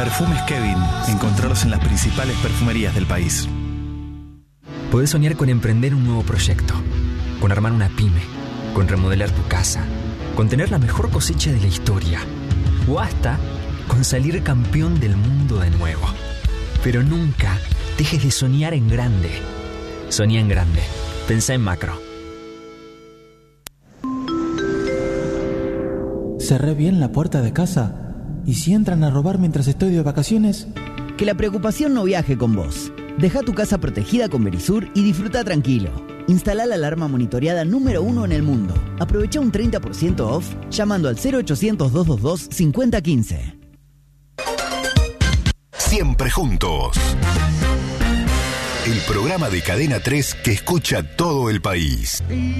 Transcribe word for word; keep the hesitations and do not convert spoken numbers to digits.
Perfumes Kevin. Encontrarlos en las principales perfumerías del país. Podés soñar con emprender un nuevo proyecto, con armar una pyme, con remodelar tu casa, con tener la mejor cosecha de la historia, o hasta con salir campeón del mundo de nuevo. Pero nunca dejes de soñar en grande. Soñá en grande. Pensá en macro. Cerré bien la puerta de casa. ¿Y si entran a robar mientras estoy de vacaciones? Que la preocupación no viaje con vos. Deja tu casa protegida con Verisur y disfruta tranquilo. Instalá la alarma monitoreada número uno en el mundo. Aprovecha un treinta por ciento off llamando al cero ochocientos, doscientos veintidós, cincuenta quince. Siempre juntos. El programa de Cadena tres que escucha todo el país.